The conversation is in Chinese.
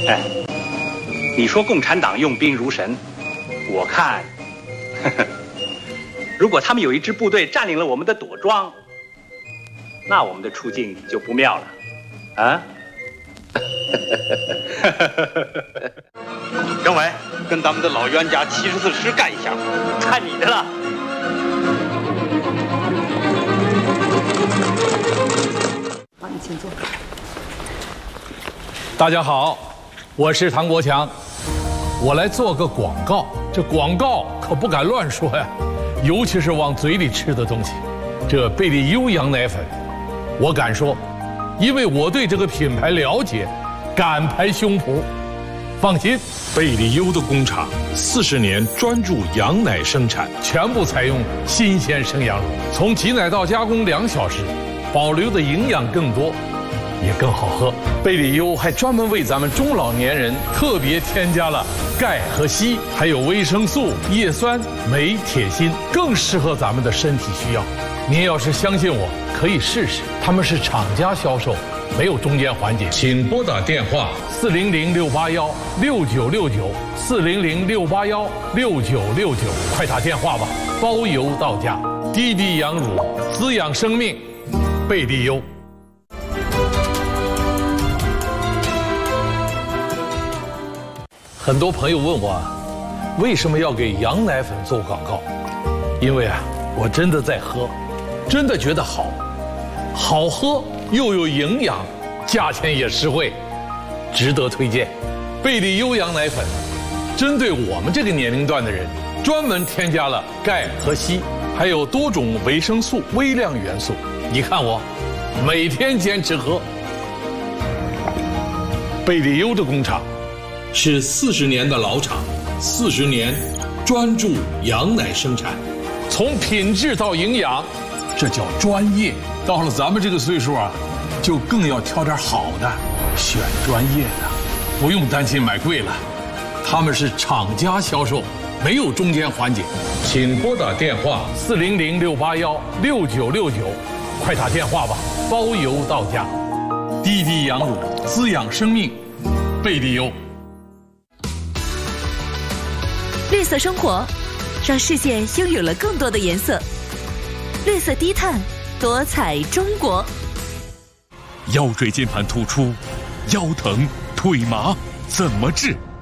哎，你说共产党用兵如神，我看，如果他们有一支部队占领了我们的朵庄，那我们的处境就不妙了，啊？ 政委，跟咱们的老冤家74师干一下， 看你的了。 好，你请坐。 大家好，我是唐国强，我来做个广告。这广告可不敢乱说呀，尤其是往嘴里吃的东西。这贝利优羊奶粉，我敢说，因为我对这个品牌了解，敢拍胸脯。放心， 贝利优的工厂40年专注羊奶生产， 全部采用新鲜生羊乳，从挤奶到加工2小时，保留的营养更多，也更好喝。贝利优还专门为咱们中老年人特别添加了钙和硒，还有维生素、叶酸、镁、铁、锌，更适合咱们的身体需要。您要是相信我，可以试试。他们是厂家销售，没有中间环节。 请拨打电话 400-681-6969，400-681-6969，快打电话吧，包邮到家。滴滴羊乳，滋养生命，贝利优。很多朋友问我，为什么要给羊奶粉做广告？因为我真的在喝，真的觉得好，好喝又有营养，价钱也实惠，值得推荐。贝利优羊奶粉，针对我们这个年龄段的人，专门添加了钙和硒，还有多种维生素、微量元素。你看我，每天坚持喝。贝利优的工厂是40年的老厂，40年专注羊奶生产， 从品质到营养，这叫专业。到了咱们这个岁数就更要挑点好的，选专业的，不用担心买贵了。他们是厂家销售，没有中间环节。 请拨打电话 400-681-6969，快打电话吧，包邮到家。滴滴羊乳，滋养生命，贝利优。 绿色生活，让世界拥有了更多的颜色。绿色低碳，多彩中国。 腰椎间盘突出、腰疼、腿麻怎么治？